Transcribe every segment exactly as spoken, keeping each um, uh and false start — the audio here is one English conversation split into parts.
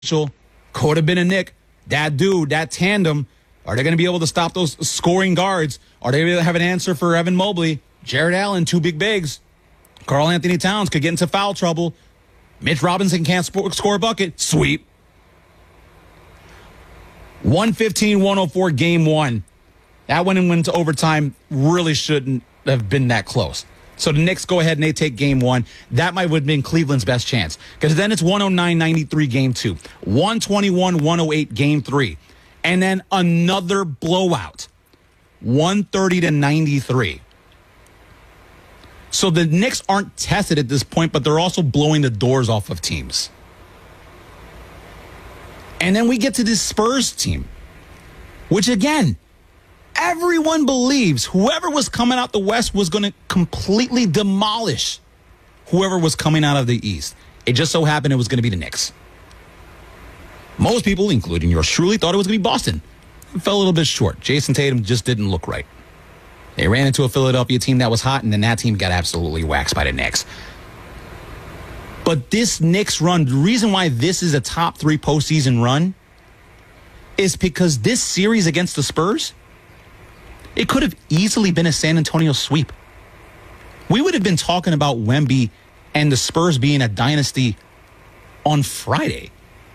Could have been a Nick. That dude, that tandem, are they going to be able to stop those scoring guards? Are they going to have an answer for Evan Mobley? Jared Allen, two big bigs. Karl Anthony Towns could get into foul trouble. Mitch Robinson can't sp- score a bucket. Sweep. one fifteen one oh four game one. That went and went to overtime. Really shouldn't have been that close. So the Knicks go ahead and they take game one. That might have been Cleveland's best chance. Because then it's one oh nine ninety-three game two. one twenty-one one oh eight game three. And then another blowout. one thirty to ninety-three. So the Knicks aren't tested at this point, but they're also blowing the doors off of teams. And then we get to this Spurs team, which again, everyone believes whoever was coming out the West was going to completely demolish whoever was coming out of the East. It just so happened it was going to be the Knicks. Most people, including yours truly, thought it was going to be Boston. It fell a little bit short. Jason Tatum just didn't look right. They ran into a Philadelphia team that was hot, and then that team got absolutely waxed by the Knicks. But this Knicks run, the reason why this is a top three postseason run is because this series against the Spurs, it could have easily been a San Antonio sweep. We would have been talking about Wemby and the Spurs being a dynasty on Friday.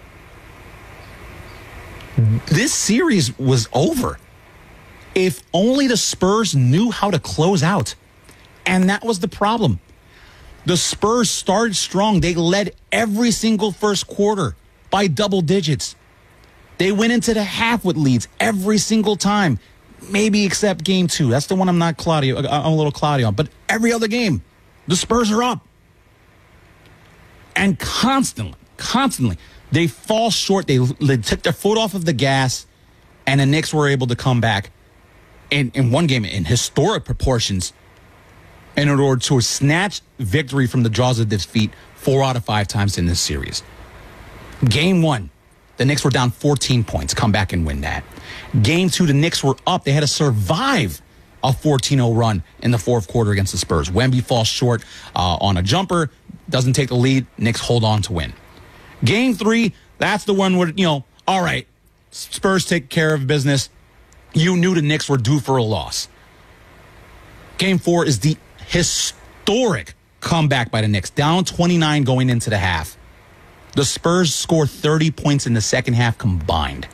This series was over. If only the Spurs knew how to close out. And that was the problem. The Spurs started strong. They led every single first quarter by double digits. They went into the half with leads every single time. Maybe except game two. That's the one I'm not cloudy. I'm a little cloudy on. But every other game, the Spurs are up. And constantly, constantly, they fall short. They, they took their foot off of the gas, and the Knicks were able to come back in, in one game in historic proportions in order to snatch victory from the jaws of defeat four out of five times in this series. Game one, the Knicks were down fourteen points. Come back and win that. Game two, the Knicks were up. They had to survive a fourteen oh run in the fourth quarter against the Spurs. Wemby falls short uh, on a jumper, doesn't take the lead. Knicks hold on to win. Game three, that's the one where, you know, all right, Spurs take care of business. You knew the Knicks were due for a loss. Game four is the historic comeback by the Knicks, down twenty-nine going into the half. The Spurs score thirty points in the second half combined.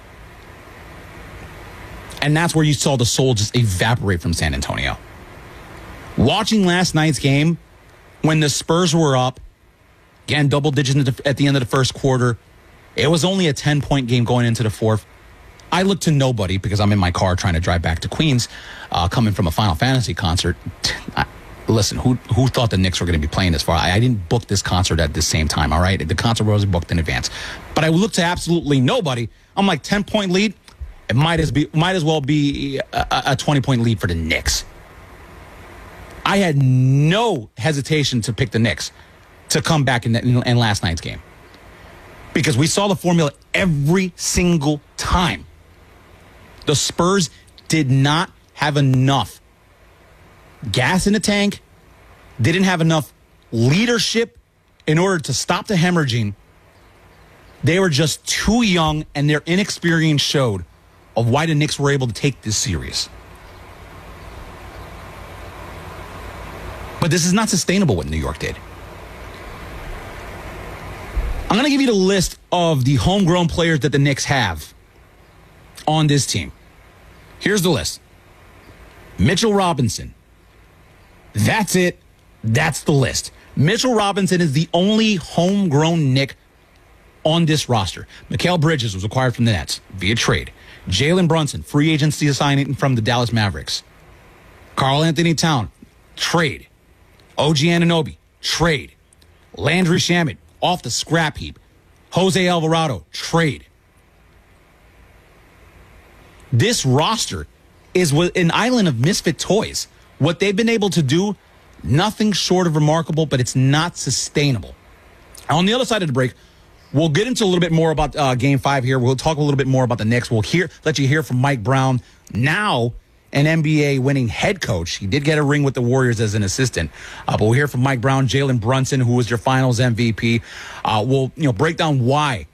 And that's where you saw the soul just evaporate from San Antonio. Watching last night's game, when the Spurs were up, again, double digits at the end of the first quarter, it was only a ten-point game going into the fourth. I looked to nobody because I'm in my car trying to drive back to Queens, uh, coming from a Final Fantasy concert. I, listen, who who thought the Knicks were going to be playing this far? I, I didn't book this concert at the same time, all right? The concert was booked in advance. But I looked to absolutely nobody. I'm like, ten-point lead? It might as, be, might as well be a twenty-point lead for the Knicks. I had no hesitation to pick the Knicks to come back in, the, in last night's game. Because we saw the formula every single time. The Spurs did not have enough gas in the tank, didn't have enough leadership in order to stop the hemorrhaging. They were just too young, and their inexperience showed of why the Knicks were able to take this series. But this is not sustainable what New York did. I'm going to give you the list of the homegrown players that the Knicks have on this team. Here's the list. Mitchell Robinson. That's it. That's the list. Mitchell Robinson is the only homegrown Knick on this roster. Mikal Bridges was acquired from the Nets via trade. Jalen Brunson, free agency signing from the Dallas Mavericks. Karl Anthony Towns, trade. O G Anunoby, trade. Landry Shamet, off the scrap heap. Jose Alvarado, trade. This roster is an island of misfit toys. What they've been able to do, nothing short of remarkable, but it's not sustainable. On the other side of the break, we'll get into a little bit more about uh, Game five here. We'll talk a little bit more about the Knicks. We'll hear, let you hear from Mike Brown, now an N B A winning head coach. He did get a ring with the Warriors as an assistant. Uh, but we'll hear from Mike Brown, Jalen Brunson, who was your finals M V P. Uh, we'll you know break down why